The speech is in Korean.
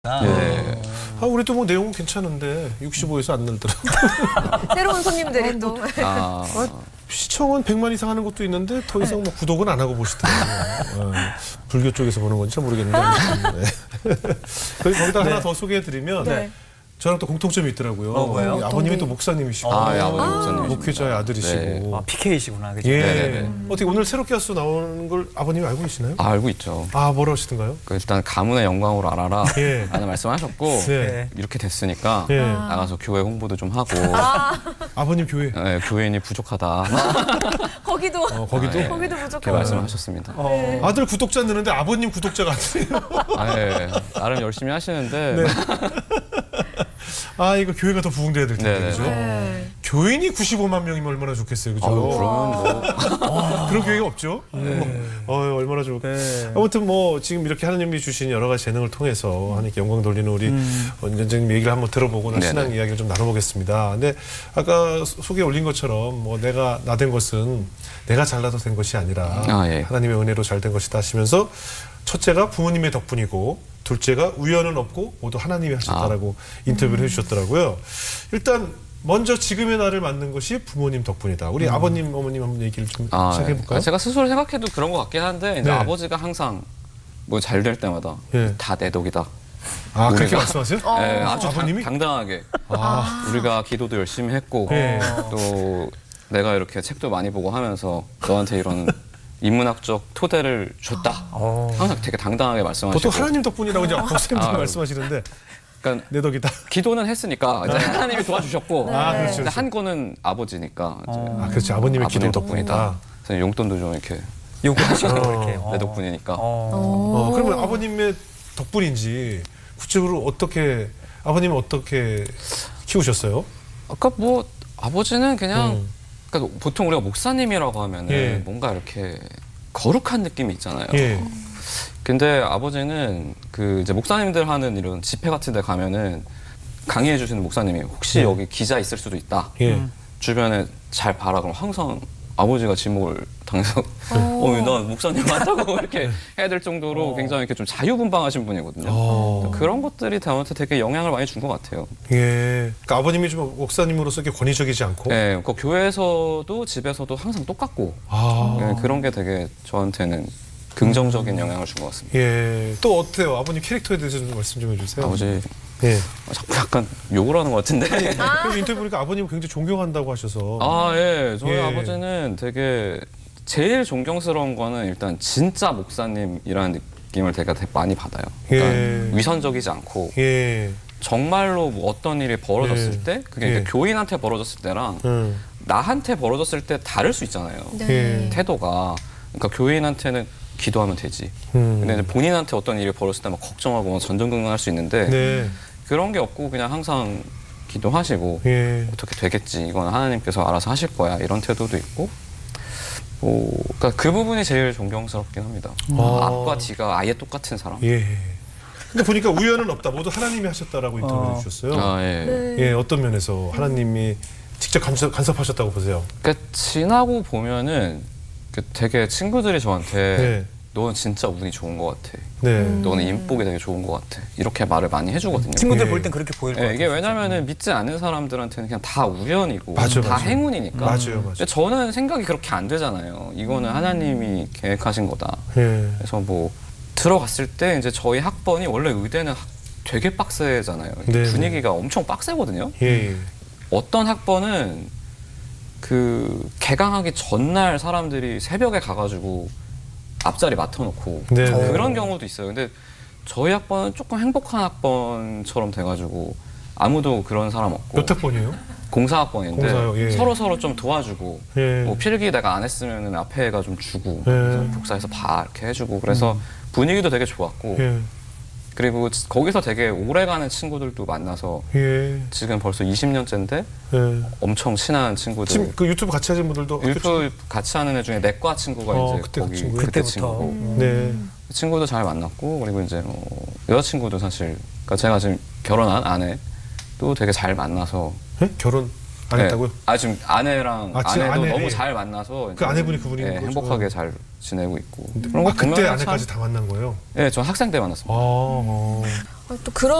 네. 아, 우리도 뭐 내용은 괜찮은데 65에서 안 늘더라. 새로운 손님들이 또. 아, 시청은 100만 이상 하는 것도 있는데 더 이상 뭐 구독은 안 하고 보시더라고요. 불교 쪽에서 보는 건지 잘 모르겠는데. 네. 거기다 하나 더 소개해드리면 네. 저랑 또 공통점이 있더라고요. 뭐예요? 우리 아버님이 또 목사님이시고 아, 예, 아버님 목사님이십니다. 목회자의 아들이시고. 네. 아, PK이시구나. 그죠? 예. 네네네. 어떻게 오늘 새롭게 하수 나오는 걸 아버님이 알고 계시나요? 아, 알고 있죠. 아, 뭐라 하시던가요? 그 일단 가문의 영광으로 알아라 예. 라는 말씀하셨고 네. 이렇게 됐으니까 예. 나가서 교회 홍보도 좀 하고 아버님 교회. 네, 교인이 부족하다 거기도. 거기도? 네. 거기도 이렇게 무조건. 말씀하셨습니다. 아들 구독자 느는데 아버님 구독자가 안 돼요. 아, 예. 나름 열심히 하시는데 네. 아, 이거 교회가 더 부흥돼야 될 텐데, 네네. 그죠? 네. 교인이 95만 명이면 얼마나 좋겠어요, 그죠? 그러면 뭐 그런 교회가 없죠? 얼마나 좋을까. 네. 아무튼 뭐 지금 이렇게 하나님이 주신 여러 가지 재능을 통해서 하나님께 영광 돌리는 우리 원장님 얘기를 한번 들어보고 네네. 신앙 이야기를 좀 나눠보겠습니다. 근데 아까 소개에 올린 것처럼 뭐 내가 나 된 것은 내가 잘나서 된 것이 아니라 아, 예. 하나님의 은혜로 잘 된 것이다 하시면서 첫째가 부모님의 덕분이고 둘째가 우연은 없고 모두 하나님이 하셨다라고 인터뷰를 해주셨더라고요. 일단 먼저 지금의 나를 만든 것이 부모님 덕분이다. 우리 아버님, 어머님 한번 얘기를 좀 시작해볼까요? 제가 스스로 생각해도 그런 것 같긴 한데 이제 네. 아버지가 항상 뭐 잘 될 때마다 예. 다 내 덕이다. 아, 그렇게 우리가- 말씀하세요? 네, 아주 아버님이? 당당하게 우리가 기도도 열심히 했고 네. 또 내가 이렇게 책도 많이 보고 하면서 너한테 이런 인문학적 토대를 줬다. 항상 되게 당당하게 말씀하시고 보통 하나님 덕분이라고 이제 목사님들 아, 말씀하시는데 그러니까 내 덕이다. 기도는 했으니까 이제 하나님이 도와주셨고 아, 그렇죠, 이제 그렇죠. 한 거는 아버지니까 이제 아, 그렇지. 아버님의 기도 아버님 덕분이다. 덕분이다. 그래서 용돈도 좀 이렇게 요구하시고 이렇게. 내 덕분이니까 그러면 아버님의 덕분인지 구체적으로 어떻게 아버님은 어떻게 키우셨어요? 아까 뭐 아버지는 그냥 그러니까 보통 우리가 목사님이라고 하면은 예. 뭔가 이렇게 거룩한 느낌이 있잖아요. 예. 근데 아버지는 그 이제 목사님들 하는 이런 집회 같은 데 가면은 강의해 주시는 목사님이 혹시 여기 기자 있을 수도 있다. 예. 주변에 잘 봐라. 그럼 항상 아버지가 지목을 당해서 나 목사님 맞다고 이렇게 해야 될 정도로 굉장히 이렇게 좀 자유분방하신 분이거든요. 그런 것들이 저한테 되게 영향을 많이 준 것 같아요. 예. 그러니까 아버님이 좀 목사님으로서 이렇게 권위적이지 않고. 네, 그 교회에서도 집에서도 항상 똑같고 아. 네, 그런 게 되게 저한테는 긍정적인 영향을 준 것 같습니다. 예. 또 어때요? 아버님 캐릭터에 대해서 좀 말씀 좀 해주세요. 아버지 예. 자꾸 약간 욕을 하는 것 같은데. 그 인터뷰 보니까 아버님 굉장히 존경한다고 하셔서. 아, 예. 저희 예. 아버지는 되게 제일 존경스러운 거는 일단 진짜 목사님이라는 느낌을 되게 많이 받아요. 그러니까 예. 위선적이지 않고 예. 정말로 뭐 어떤 일이 벌어졌을 예. 때 그게 예. 이제 교인한테 벌어졌을 때랑 나한테 벌어졌을 때 다를 수 있잖아요. 예. 태도가. 그러니까 교인한테는 기도하면 되지. 근데 이제 본인한테 어떤 일이 벌어졌을 때 막 걱정하고 막 전전긍긍할 수 있는데 네. 그런 게 없고 그냥 항상 기도하시고 예. 어떻게 되겠지. 이건 하나님께서 알아서 하실 거야. 이런 태도도 있고. 그러니까 그 부분이 제일 존경스럽긴 합니다. 앞과 뒤가 아예 똑같은 사람. 예. 근데 보니까 우연은 없다. 모두 하나님이 하셨다라고 인터뷰를 해주셨어요. 아, 예. 예, 어떤 면에서 하나님이 직접 간섭하셨다고 보세요? 그러니까 지나고 보면은 되게 친구들이 저한테 네. 너는 진짜 운이 좋은 것 같아. 네. 너는 인복이 되게 좋은 것 같아. 이렇게 말을 많이 해주거든요. 친구들 예. 볼 땐 그렇게 보일 것 예, 같아요. 이게 왜냐면은 믿지 않는 사람들한테는 그냥 다 우연이고 맞아요, 다 맞아요. 행운이니까. 맞아요. 근데 저는 생각이 그렇게 안 되잖아요. 이거는 하나님이 계획하신 거다. 예. 그래서 뭐 들어갔을 때 이제 저희 학번이 원래 의대는 되게 빡세잖아요. 네. 분위기가 엄청 빡세거든요. 예. 어떤 학번은 그 개강하기 전날 사람들이 새벽에 가가지고 앞자리 맡아놓고 네. 그런 경우도 있어요. 근데 저희 학번은 조금 행복한 학번처럼 돼가지고 아무도 그런 사람 없고 몇 학번이에요? 공사학번인데 공사요, 예. 서로 좀 도와주고 예. 뭐 필기 내가 안 했으면 앞에 애가 좀 주고 예. 그래서 복사해서 봐 이렇게 해주고 그래서 분위기도 되게 좋았고 예. 그리고 거기서 되게 오래가는 친구들도 만나서 예. 지금 벌써 20년째인데 예. 엄청 친한 친구들 지금 그 유튜브 같이 하신 분들도 유튜브 같이 하는 애 중에 내과 친구가 이제 그때 그 거기 친구. 그때 그때부터. 친구고 네. 친구도 잘 만났고 그리고 이제 여자친구도 사실 그러니까 제가 지금 결혼한 아내 또 되게 잘 만나서 예? 결혼 안 했다고요? 아 지금 아내랑 아, 지금 아내도 아내, 너무 예. 잘 만나서 그 아내분이 그분이 네, 거죠? 행복하게 잘 지내고 있고 그런 거 그때 보면 아내까지 다 만난 거예요? 네, 전 학생 때 만났습니다. 아, 또 그런